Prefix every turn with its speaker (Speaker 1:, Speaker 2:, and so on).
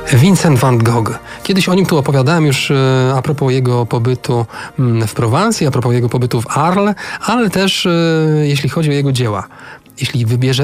Speaker 1: Vincent van Gogh. Kiedyś o nim tu opowiadałem już a propos jego pobytu w Prowansji, a propos jego pobytu w Arles, ale też jeśli chodzi o jego dzieła. Jeśli wybierzecie